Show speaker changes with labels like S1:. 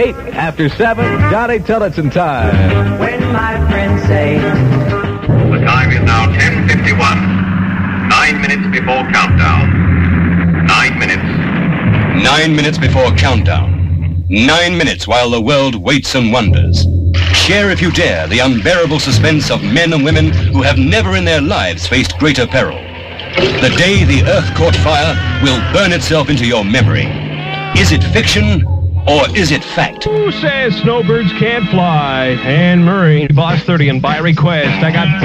S1: 8 after 7, Johnny Tillotson time.
S2: When my friends say
S3: The time is now 10:51. 9 minutes before countdown. 9 minutes.
S4: 9 minutes before countdown. 9 minutes while the world waits and wonders. Share, if you dare, the unbearable suspense of men and women who have never in their lives faced greater peril. The day the Earth caught fire will burn itself into your memory. Is it fiction or is it fact?
S5: Who says snowbirds can't fly? Anne Murray, Boss 30, and by request, I got